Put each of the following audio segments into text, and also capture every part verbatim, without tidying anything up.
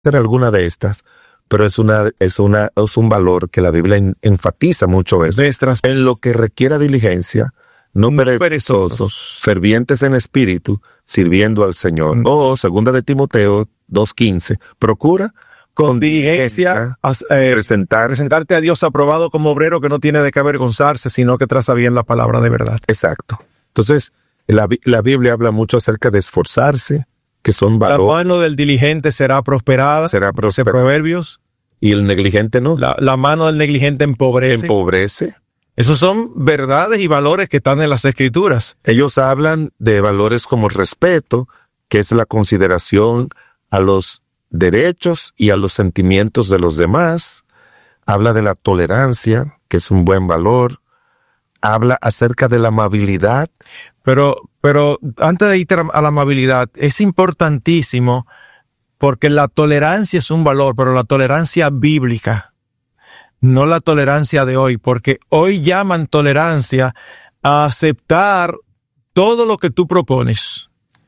ser alguna de estas, pero es una es una es un valor que la Biblia en, enfatiza mucho veces. En lo que requiera diligencia, no, no perezosos, perezosos, fervientes en espíritu, sirviendo al Señor. Mm. O segunda de Timoteo dos quince, procura con diligencia eh, presentar, presentarte a Dios aprobado como obrero que no tiene de qué avergonzarse, sino que traza bien la palabra de verdad. Exacto. Entonces, la, la Biblia habla mucho acerca de esforzarse, que son valores. La mano del diligente será prosperada. Será prosperada. Proverbios. Y el negligente no. La, la mano del negligente empobrece. Empobrece. Esos son verdades y valores que están en las Escrituras. Ellos hablan de valores como respeto, que es la consideración a los derechos y a los sentimientos de los demás. Habla de la tolerancia, que es un buen valor. Habla acerca de la amabilidad. Pero, pero antes de ir a la amabilidad, es importantísimo porque la tolerancia es un valor, pero la tolerancia bíblica, no la tolerancia de hoy, porque hoy llaman tolerancia a aceptar todo lo que tú propones.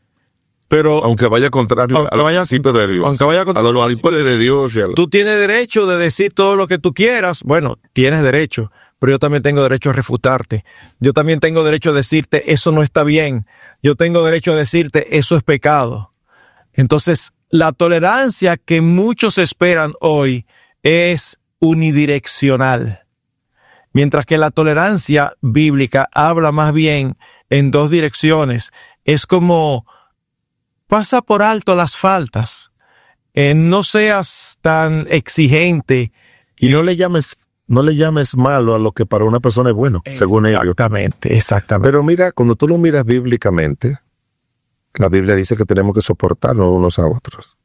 Pero aunque vaya contrario aunque a vaya, los principios de Dios, aunque vaya contra, a los principios de Dios. A lo... Tú tienes derecho de decir todo lo que tú quieras. Bueno, tienes derecho, pero yo también tengo derecho a refutarte. Yo también tengo derecho a decirte, eso no está bien. Yo tengo derecho a decirte, eso es pecado. Entonces, la tolerancia que muchos esperan hoy es unidireccional, mientras que la tolerancia bíblica habla más bien en dos direcciones. Es como pasa por alto las faltas, eh, no seas tan exigente y no le llames no le llames malo a lo que para una persona es bueno, según ellos. Exactamente, exactamente. Pero mira, cuando tú lo miras bíblicamente, la Biblia dice que tenemos que soportarnos unos a otros.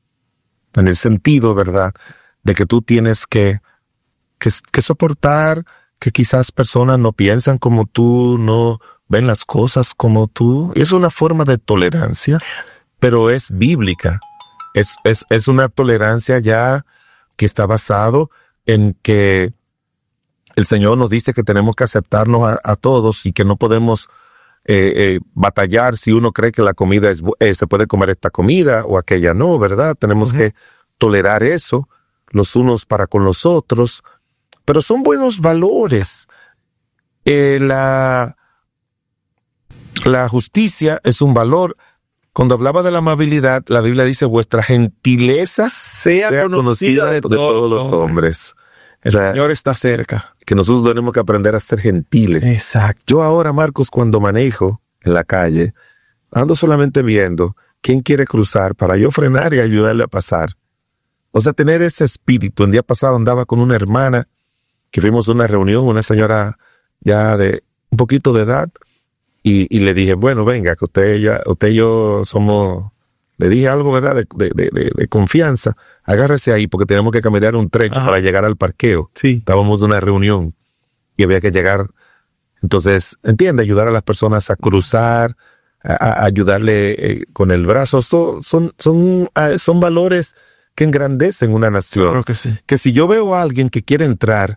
En el sentido, ¿verdad?, de que tú tienes que, que, que soportar que quizás personas no piensan como tú, no ven las cosas como tú. Y es una forma de tolerancia, pero es bíblica. Es, es, es una tolerancia ya que está basado en que el Señor nos dice que tenemos que aceptarnos a, a todos y que no podemos eh, eh, batallar si uno cree que la comida es eh, se puede comer esta comida o aquella no, ¿verdad? Tenemos uh-huh. que tolerar eso los unos para con los otros, pero son buenos valores. Eh, la, la justicia es un valor. Cuando hablaba de la amabilidad, la Biblia dice, vuestra gentileza sea, sea conocida, conocida de, de todos, todos los hombres. hombres. El o sea, Señor está cerca. Que nosotros tenemos que aprender a ser gentiles. Exacto. Yo ahora, Marcos, cuando manejo en la calle, ando solamente viendo quién quiere cruzar para yo frenar y ayudarle a pasar. O sea, tener ese espíritu. El día pasado andaba con una hermana que fuimos a una reunión, una señora ya de un poquito de edad, y, y le dije, bueno, venga, que usted, ya, usted y yo somos... Le dije algo, ¿verdad?, de, de, de, de confianza. Agárrese ahí porque tenemos que caminar un trecho Ajá. para llegar al parqueo. Sí. Estábamos en una reunión y había que llegar. Entonces, entiende, ayudar a las personas a cruzar, a, a ayudarle eh, con el brazo. So, son, son, uh, son valores que engrandecen una nación. Claro que sí. Que si yo veo a alguien que quiere entrar,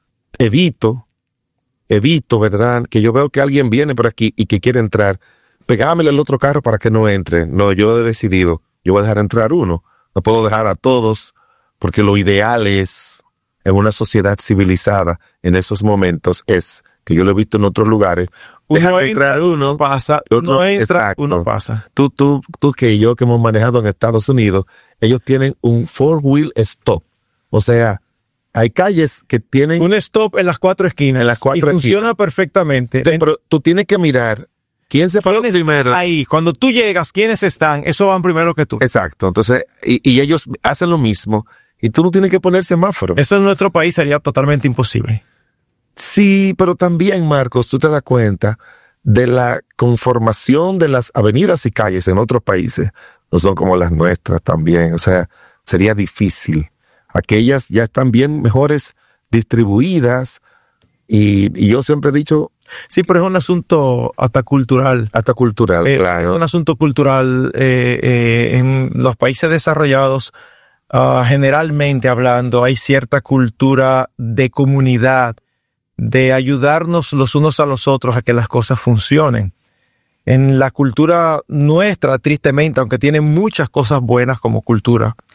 evito, evito, ¿verdad?, que yo veo que alguien viene por aquí y que quiere entrar, pegámele al otro carro para que no entre. No, yo he decidido, yo voy a dejar entrar uno. No puedo dejar a todos, porque lo ideal es, en una sociedad civilizada, en esos momentos, es, que yo lo he visto en otros lugares, uno entrar uno, pasa, otro, uno entra, exacto. uno pasa. Tú, tú, tú que y yo que hemos manejado en Estados Unidos, ellos tienen un four-wheel stop. O sea, hay calles que tienen... un stop en las cuatro esquinas. En las cuatro y esquinas. Funciona perfectamente. Sí, pero tú tienes que mirar quién se fue primero. Ahí, cuando tú llegas, quiénes están, eso van primero que tú. Exacto. Entonces, y, y ellos hacen lo mismo, y tú no tienes que poner semáforo. Eso en nuestro país sería totalmente imposible. Sí, pero también, Marcos, tú te das cuenta de la conformación de las avenidas y calles en otros países. No son como las nuestras también. O sea, sería difícil. Aquellas ya están bien mejores distribuidas. Y, y yo siempre he dicho... Sí, pero es un asunto hasta cultural. Hasta cultural, eh, claro. Es un asunto cultural eh, eh, en los países desarrollados. Uh, generalmente hablando, hay cierta cultura de comunidad, de ayudarnos los unos a los otros a que las cosas funcionen. En la cultura nuestra, tristemente, aunque tiene muchas cosas buenas como cultura,